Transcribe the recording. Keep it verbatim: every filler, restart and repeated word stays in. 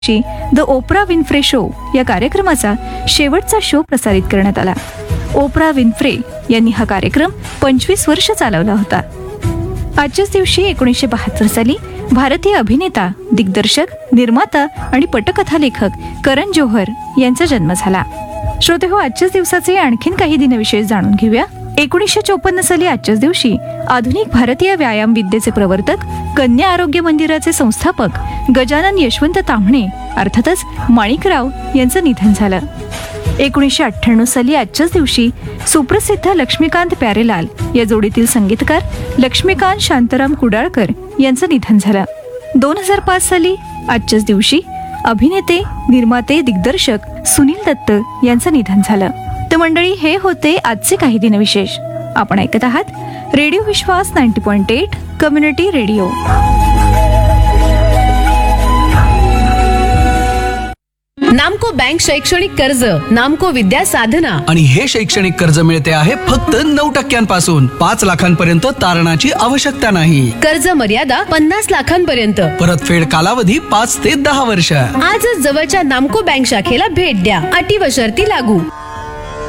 The Ophrah Winfrey show या कार्यक्रमाचा शेवटचा शो प्रसारित करण्यात आला. ओप्रा विन्फ्रे यांनी हा कार्यक्रम पंचवीस वर्ष चालवला होता. आजच्याच दिवशी एकोणीसशे बहात्तर साली भारतीय अभिनेता, दिग्दर्शक, निर्माता आणि पटकथा लेखक करण जोहर यांचा जन्म झाला. श्रोते हो, आजच्याच दिवसाचे आणखीन काही दिनविशेष जाणून घेऊया. एकोणीसशे चौपन्न साली आजच्याच दिवशी आधुनिक भारतीय व्यायाम विद्येचे प्रवर्तक, कन्या आरोग्य मंदिराचे संस्थापक गजानन यशवंत ताम्हणे अर्थातच माणिकराव यांचं निधन झालं. एकोणीसशे अठ्ठ्याण्णव साली आजच्याच दिवशी सुप्रसिद्ध लक्ष्मीकांत प्यारेलाल या जोडीतील संगीतकार लक्ष्मीकांत शांताराम कुडाळकर यांचं निधन झालं. दोन हजार पाच साली आजच्याच दिवशी अभिनेते, निर्माते, दिग्दर्शक सुनील दत्त यांचं निधन झालं. तर मंडळी, हे होते आजचे काही दिनविशेष. आपण ऐकत आहात रेडिओ विश्वास ninety point eight community radio. नामको बँक शैक्षणिक कर्ज, नामको विद्या साधना आणि हे शैक्षणिक कर्ज मिळते आहे फक्त नऊ टक्क्यांपासून. पाच लाखांपर्यंत तारणाची आवश्यकता नाही. कर्ज मर्यादा पन्नास लाखांपर्यंत. परतफेड कालावधी पाच ते दहा वर्ष. आजच जवळच्या नामको बँक शाखेला भेट द्या. अटी व शर्ती लागू.